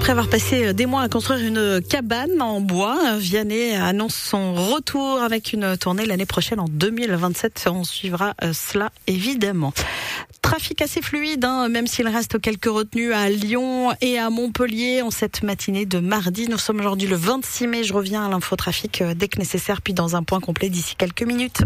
Après avoir passé des mois à construire une cabane en bois, Vianney annonce son retour avec une tournée l'année prochaine en 2027. On suivra cela évidemment. Trafic assez fluide, même s'il reste quelques retenues à Lyon et à Montpellier en cette matinée de mardi. Nous sommes aujourd'hui le 26 mai. Je reviens à l'infotrafic dès que nécessaire, puis dans un point complet d'ici quelques minutes.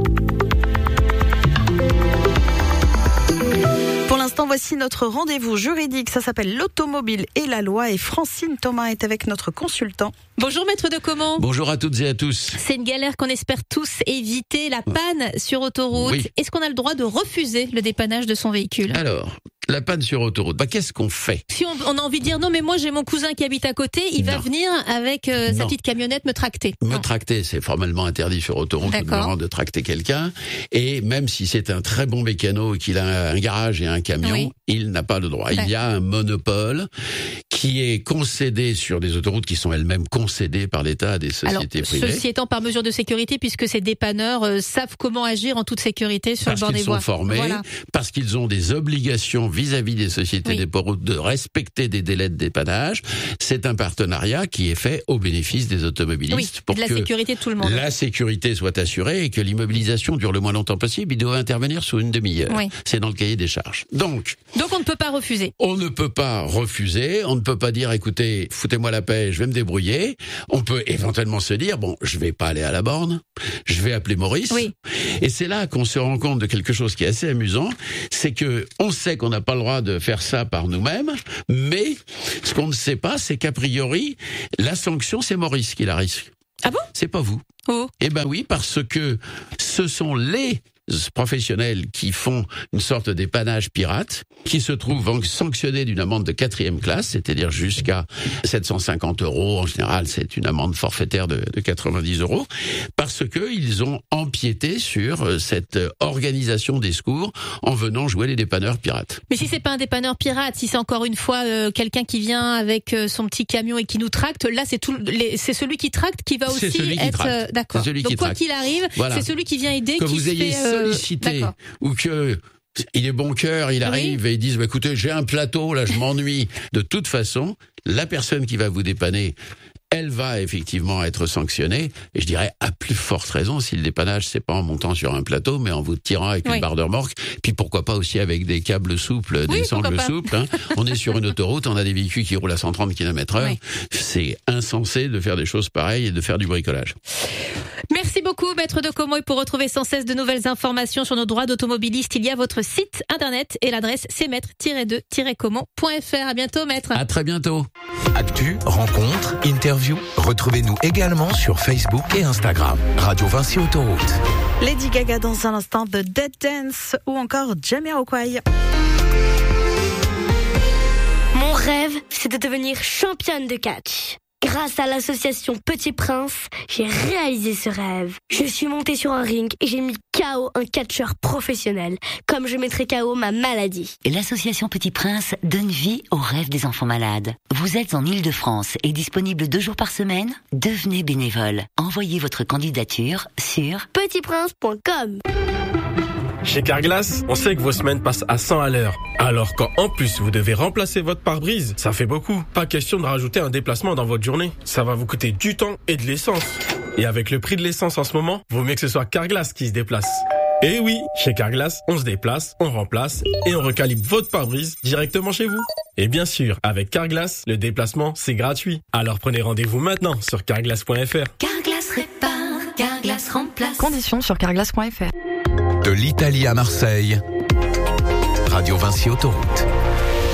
Pour l'instant, voici notre rendez-vous juridique. Ça s'appelle l'automobile et la loi. Et Francine Thomas est avec notre consultant. Bonjour maître de Comment. Bonjour à toutes et à tous. C'est une galère qu'on espère tous éviter, la panne sur autoroute. Oui. Est-ce qu'on a le droit de refuser le dépannage de son véhicule ? Alors, la panne sur autoroute, qu'est-ce qu'on fait ? Si on a envie de dire non mais moi j'ai mon cousin qui habite à côté, il va venir avec sa petite camionnette me tracter. Tracter, c'est formellement interdit sur autoroute de tracter quelqu'un. Et même si c'est un très bon mécano et qu'il a un garage et un camion, il n'a pas le droit. Il y a un monopole qui est concédé sur des autoroutes qui sont elles-mêmes concédées par l'État à des sociétés privées. Ceci étant par mesure de sécurité, puisque ces dépanneurs savent comment agir en toute sécurité sur le bord des voies. Parce qu'ils sont formés, parce qu'ils ont des obligations vis-à-vis des sociétés des routes de respecter des délais de dépannage. C'est un partenariat qui est fait au bénéfice des automobilistes pour de la que sécurité de tout le monde. La sécurité soit assurée et que l'immobilisation dure le moins longtemps possible. Il doit intervenir sous une demi-heure. C'est dans le cahier des charges. Donc on ne peut pas refuser. On ne peut pas refuser. On ne peut pas dire écoutez, foutez-moi la paix, je vais me débrouiller. On peut éventuellement se dire je vais pas aller à la borne, je vais appeler Maurice. Et c'est là qu'on se rend compte de quelque chose qui est assez amusant, c'est que on sait qu'on n'a pas le droit de faire ça par nous-mêmes, mais ce qu'on ne sait pas, c'est qu'a priori, la sanction, c'est Maurice qui la risque. Ah bon ? C'est pas vous. Oh. Eh ben oui, parce que ce sont les professionnels qui font une sorte dépannage pirate, qui se trouvent sanctionnés d'une amende de 4e classe, c'est-à-dire jusqu'à 750 €. En général, c'est une amende forfaitaire de 90 €, parce que ils ont empiété sur cette organisation des secours en venant jouer les dépanneurs pirates. Mais si c'est pas un dépanneur pirate, si c'est encore une fois quelqu'un qui vient avec son petit camion et qui nous tracte, là c'est c'est celui qui tracte qui va aussi être d'accord. Donc quoi qu'il arrive, c'est celui qui vient aider, que qui vous ayez sollicité ou que il est bon cœur, il arrive et il dit écoutez, j'ai un plateau là, je m'ennuie. De toute façon, la personne qui va vous dépanner, elle va effectivement être sanctionnée, et je dirais à plus forte raison si le dépannage c'est pas en montant sur un plateau, mais en vous tirant avec une barre de remorque, puis pourquoi pas aussi avec des câbles souples, des sangles souples. On est sur une autoroute, on a des véhicules qui roulent à 130 km/h. C'est insensé de faire des choses pareilles et de faire du bricolage. Merci beaucoup, maître de Como. Et pour retrouver sans cesse de nouvelles informations sur nos droits d'automobiliste, il y a votre site internet et l'adresse c'est maître-de-comment.fr. À bientôt, maître. À très bientôt. Actu, rencontres, interviews. Retrouvez-nous également sur Facebook et Instagram. Radio Vinci Autoroute. Lady Gaga dans un instant, The Dead Dance ou encore Jamiroquai. Mon rêve, c'est de devenir championne de catch. Grâce à l'association Petit Prince, j'ai réalisé ce rêve. Je suis montée sur un ring et j'ai mis KO un catcheur professionnel, comme je mettrais KO ma maladie. L'association Petit Prince donne vie aux rêves des enfants malades. Vous êtes en Île-de-France et disponible 2 jours par semaine ? Devenez bénévole. Envoyez votre candidature sur petitprince.com. Chez Carglass, on sait que vos semaines passent à 100 à l'heure. Alors quand en plus vous devez remplacer votre pare-brise, ça fait beaucoup. Pas question de rajouter un déplacement dans votre journée. Ça va vous coûter du temps et de l'essence. Et avec le prix de l'essence en ce moment, vaut mieux que ce soit Carglass qui se déplace. Et oui, chez Carglass, on se déplace, on remplace et on recalibre votre pare-brise directement chez vous. Et bien sûr, avec Carglass, le déplacement, c'est gratuit. Alors prenez rendez-vous maintenant sur carglass.fr. Carglass répare, Carglass remplace. Conditions sur carglass.fr. De l'Italie à Marseille, Radio Vinci Autoroute.